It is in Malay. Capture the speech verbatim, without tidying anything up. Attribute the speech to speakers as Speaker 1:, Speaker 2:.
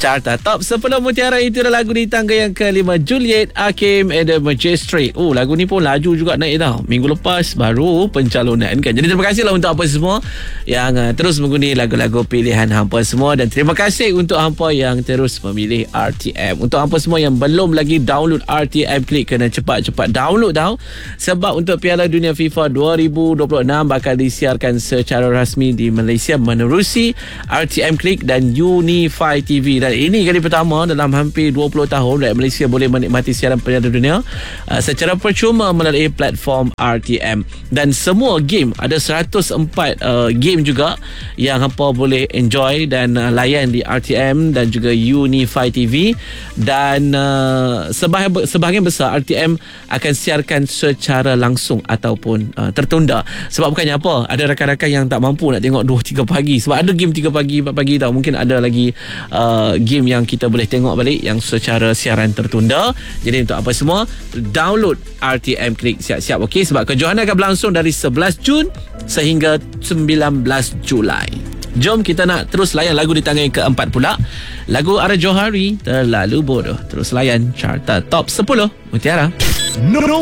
Speaker 1: Carta Top sepuluh Mutiara. Itu adalah lagu di tangga yang kelima, Juliet Hakim and the Magistrate. Oh, lagu ni pun laju juga naik tau. Minggu lepas baru pencalonan kan. Jadi terima kasihlah untuk hampa semua yang uh, terus mengundi lagu-lagu pilihan hampa semua. Dan terima kasih untuk hampa yang terus memilih R T M. Untuk hampa semua yang belum lagi download R T M Click, kena cepat-cepat download tau. Sebab untuk Piala Dunia FIFA dua ribu dua puluh enam bakal disiarkan secara rasmi di Malaysia menerusi R T M Click dan Unify T V. Dan ini kali pertama dalam hampir dua puluh tahun rakyat Malaysia boleh menikmati siaran Piala Dunia uh, secara percuma melalui platform R T M. Dan semua game, ada seratus empat uh, game juga yang hampa boleh enjoy dan uh, layan di R T M dan juga Unify T V. Dan uh, sebahagian, sebahagian besar R T M akan siarkan secara langsung ataupun uh, tertunda. Sebab bukannya apa, ada rakan-rakan yang tak mampu nak tengok dua tiga pagi. Sebab ada game tiga pagi, empat pagi tau. Mungkin ada lagi uh, game yang kita boleh tengok balik yang secara siaran tertunda. Jadi untuk apa semua, download R T M Click siap-siap, okey? Sebab kejohanan akan berlangsung dari sebelas Jun sehingga sembilan belas Julai. Jom kita nak terus layan lagu di tangga yang keempat pula. Lagu Ara Johari, Terlalu Bodoh. Terus layan Carta Top sepuluh Mutiara. No, no.